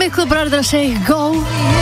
Chemical Brothers, go!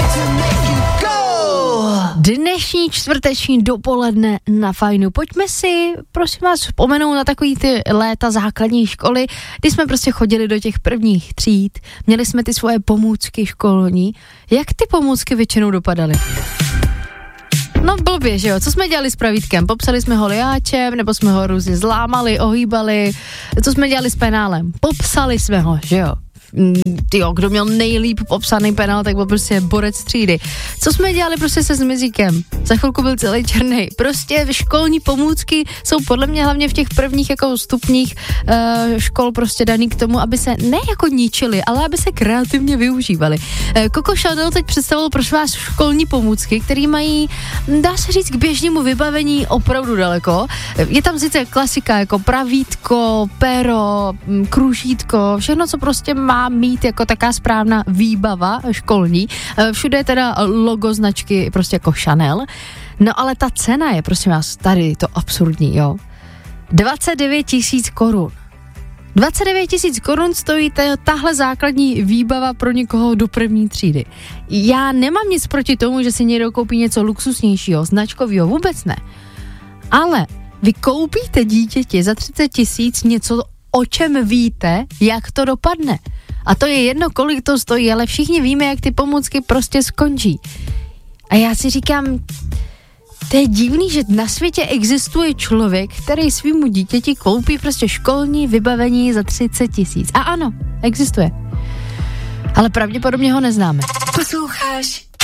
Dnešní čtvrteční dopoledne na Fajnu. Pojďme si, prosím vás, vzpomenout na takový ty léta základní školy, kdy jsme prostě chodili do těch prvních tříd, měli jsme ty svoje pomůcky školní. Jak ty pomůcky většinou dopadaly? No blbě, že jo, co jsme dělali s pravítkem? Popsali jsme ho liáčem, nebo jsme ho různě zlámali, ohýbali, co jsme dělali s penálem? Popsali jsme ho, že jo. Tyjo, kdo měl nejlíp popsaný penál, tak byl prostě borec třídy. Co jsme dělali prostě se zmizíkem? Za chvilku byl celý černý. Prostě školní pomůcky jsou podle mě hlavně v těch prvních jako stupních škol prostě daný k tomu, aby se ne jako ničili, ale aby se kreativně využívali. Coco Chanel teď představil pro vás školní pomůcky, které mají, dá se říct, k běžnému vybavení opravdu daleko. Je tam sice klasika jako pravítko, pero, kružítko, všechno, co prostě má mít jako taká správná výbava školní. Všude je teda logo značky prostě jako Chanel. No ale ta cena je, prosím vás, tady to absurdní, jo. 29 000 korun. 29 000 korun stojí tahle základní výbava pro někoho do první třídy. Já nemám nic proti tomu, že si někdo koupí něco luxusnějšího, značkovýho, vůbec ne. Ale vy koupíte dítěti za 30 000 něco, o čem víte, jak to dopadne. A to je jedno, kolik to stojí, ale všichni víme, jak ty pomůcky prostě skončí. A já si říkám, to je divný, že na světě existuje člověk, který svýmu dítěti koupí prostě školní vybavení za 30 000. A ano, existuje. Ale pravděpodobně ho neznáme. Posloucháš